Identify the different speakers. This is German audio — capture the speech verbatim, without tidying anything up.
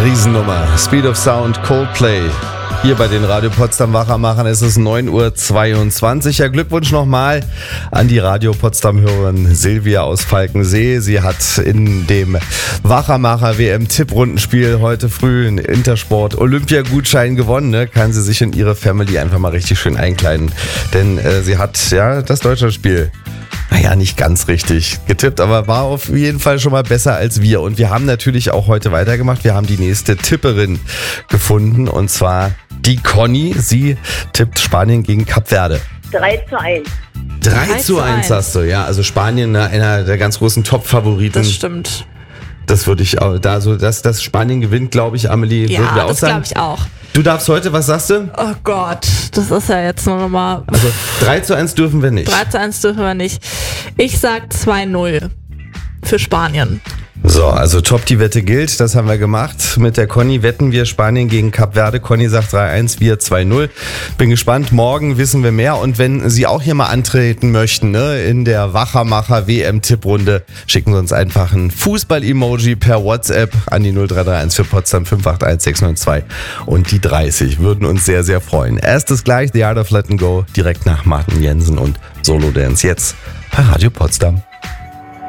Speaker 1: Riesennummer. Speed of Sound, Coldplay. Hier bei den Radio Potsdam Wachermachern ist es neun Uhr zweiundzwanzig. Ja, Glückwunsch nochmal an die Radio Potsdam-Hörerin Silvia aus Falkensee. Sie hat in dem Wachermacher W M-Tipprundenspiel heute früh einen Intersport-Olympia-Gutschein gewonnen. Ne? Kann sie sich in ihre Family einfach mal richtig schön einkleiden. Denn äh, sie hat ja das Deutschlandspiel, naja, nicht ganz richtig getippt, aber war auf jeden Fall schon mal besser als wir. Und wir haben natürlich auch heute weitergemacht. Wir haben die nächste Tipperin gefunden, und zwar die Conny. Sie tippt Spanien gegen Kap Verde.
Speaker 2: drei zu eins.
Speaker 1: drei zu eins hast du, ja. Also Spanien, einer der ganz großen Top-Favoriten.
Speaker 3: Das stimmt.
Speaker 1: Das würde ich auch, da so, dass das Spanien gewinnt, glaube ich, Amelie,
Speaker 3: Ja,
Speaker 1: würden wir auch
Speaker 3: das
Speaker 1: sagen.
Speaker 3: glaube ich auch.
Speaker 1: Du darfst heute, was sagst du?
Speaker 3: Oh Gott, das ist ja jetzt noch mal.
Speaker 1: Also drei zu eins dürfen wir nicht.
Speaker 3: drei zu eins dürfen wir nicht. Ich sag zwei null für Spanien.
Speaker 1: So, also top, die Wette gilt, das haben wir gemacht. Mit der Conny wetten wir Spanien gegen Kap Verde. Conny sagt drei eins, wir zwei null. Bin gespannt, morgen wissen wir mehr. Und wenn Sie auch hier mal antreten möchten, ne, in der Wachermacher W M-Tipprunde, schicken Sie uns einfach ein Fußball-Emoji per WhatsApp an die null drei drei eins für Potsdam fünf acht eins sechs neun zwei und die dreißig. Würden uns sehr, sehr freuen. Erstes gleich, The Art of Let and Go, direkt nach Martin Jensen und Solo Dance. Jetzt bei Radio Potsdam.